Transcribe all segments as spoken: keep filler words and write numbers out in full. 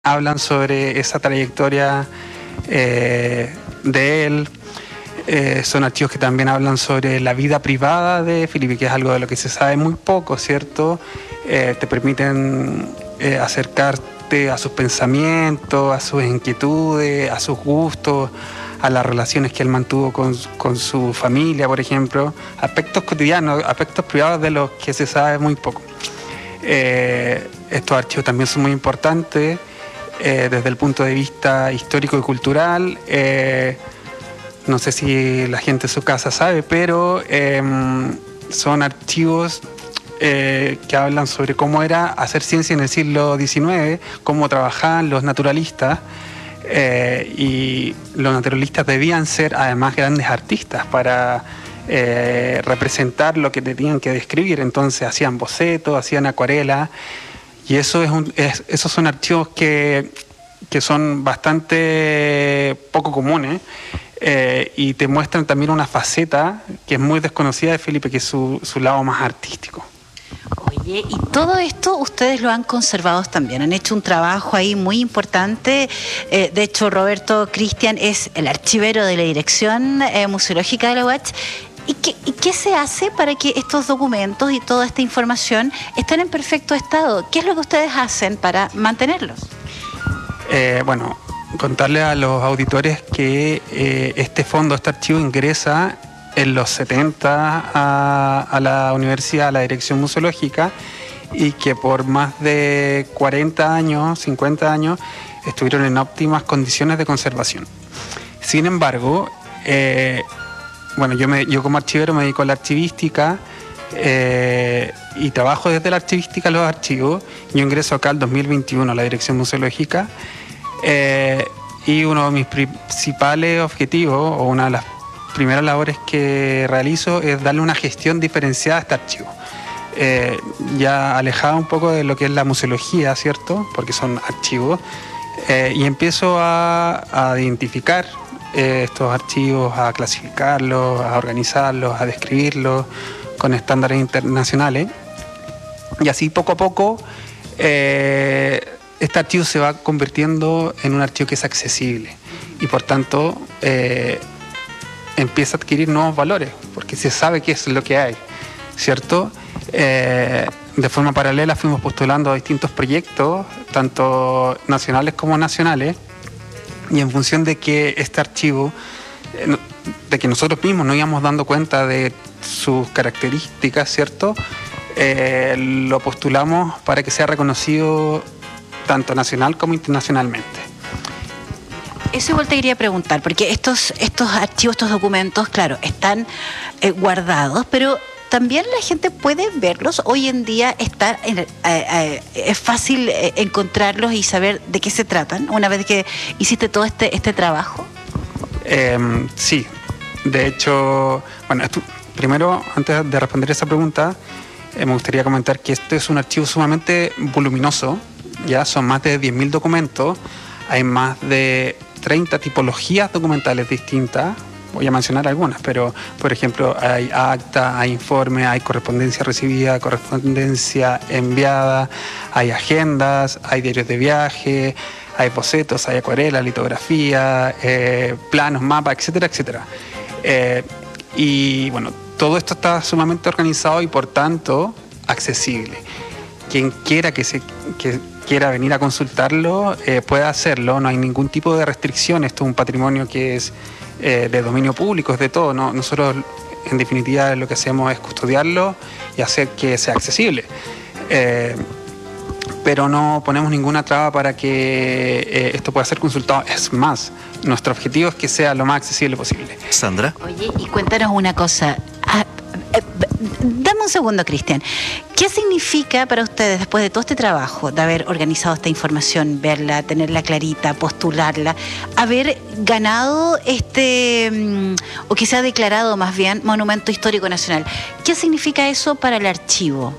hablan sobre esa trayectoria eh, de él. Eh, son archivos que también hablan sobre la vida privada de Felipe, que es algo de lo que se sabe muy poco, ¿cierto? Eh, te permiten eh, acercarte a sus pensamientos, a sus inquietudes, a sus gustos, a las relaciones que él mantuvo con, con su familia, por ejemplo, aspectos cotidianos, aspectos privados de los que se sabe muy poco. Eh, estos archivos también son muy importantes eh, desde el punto de vista histórico y cultural. Eh, no sé si la gente en su casa sabe, pero eh, son archivos eh, que hablan sobre cómo era hacer ciencia en el siglo diecinueve, cómo trabajaban los naturalistas. Eh, y los naturalistas debían ser además grandes artistas para eh, representar lo que tenían que describir. Entonces hacían bocetos, hacían acuarelas, y eso es un, es, esos son archivos que, que son bastante poco comunes eh, y te muestran también una faceta que es muy desconocida de Felipe, que es su, su lado más artístico. Oye, y todo esto ustedes lo han conservado también, han hecho un trabajo ahí muy importante. Eh, de hecho, Roberto Cristian es el archivero de la Dirección eh, Museológica de la U A Ch. ¿Y qué, ¿Y qué se hace para que estos documentos y toda esta información estén en perfecto estado? ¿Qué es lo que ustedes hacen para mantenerlos? Eh, bueno, contarle a los auditores que eh, este fondo, este archivo ingresa en los setenta a, a la universidad, a la Dirección Museológica, y que por más de cuarenta años, cincuenta años, estuvieron en óptimas condiciones de conservación. Sin embargo, eh, bueno, yo, me, yo como archivero me dedico a la archivística eh, y trabajo desde la archivística los archivos. Yo ingreso acá el dos mil veintiuno a la Dirección Museológica eh, y uno de mis principales objetivos, o una de las primeras labores que realizo, es darle una gestión diferenciada a este archivo. Eh, ya alejada un poco de lo que es la museología, ¿cierto? Porque son archivos. Eh, y empiezo a, a identificar eh, estos archivos, a clasificarlos, a organizarlos, a describirlos con estándares internacionales. Y así poco a poco eh, este archivo se va convirtiendo en un archivo que es accesible. Y por tanto eh, empieza a adquirir nuevos valores, porque se sabe qué es lo que hay, ¿cierto? Eh, de forma paralela fuimos postulando a distintos proyectos, tanto nacionales como nacionales, y en función de que este archivo, eh, de que nosotros mismos nos íbamos dando cuenta de sus características, ¿cierto? Eh, lo postulamos para que sea reconocido tanto nacional como internacionalmente. Eso igual te quería preguntar, porque estos, estos archivos, estos documentos, claro, están eh, guardados, pero también la gente puede verlos. Hoy en día está en, eh, eh, es fácil eh, encontrarlos y saber de qué se tratan, una vez que hiciste todo este, este trabajo. Eh, sí, de hecho, bueno, esto, primero, antes de responder esa pregunta, eh, me gustaría comentar que este es un archivo sumamente voluminoso, ya son más de diez mil documentos, hay más de treinta tipologías documentales distintas. Voy a mencionar algunas, pero por ejemplo hay acta, hay informe, hay correspondencia recibida, correspondencia enviada, hay agendas, hay diarios de viaje, hay bocetos, hay acuarelas, litografía, eh, planos, mapas, etcétera, etcétera. Eh, y bueno, todo esto está sumamente organizado y por tanto accesible. Quien quiera que se que quiera venir a consultarlo eh, puede hacerlo, no hay ningún tipo de restricción. Esto es un patrimonio que es eh, de dominio público, es de todo, ¿no? Nosotros en definitiva lo que hacemos es custodiarlo y hacer que sea accesible, eh, pero no ponemos ninguna traba para que eh, esto pueda ser consultado. Es más, nuestro objetivo es que sea lo más accesible posible. Sandra. Oye, y cuéntanos una cosa. Ah, eh, dame un segundo, Cristian. ¿Qué significa para ustedes, después de todo este trabajo, de haber organizado esta información, verla, tenerla clarita, postularla, haber ganado este, o que se ha declarado más bien, Monumento Histórico Nacional? ¿Qué significa eso para el archivo?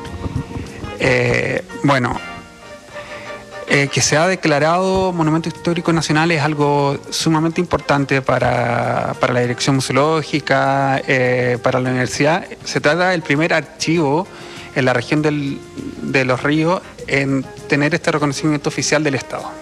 Eh, bueno, eh, que se ha declarado Monumento Histórico Nacional es algo sumamente importante para, para la Dirección Museológica, eh, para la universidad. Se trata del primer archivo en la región del, de Los Ríos en tener este reconocimiento oficial del Estado.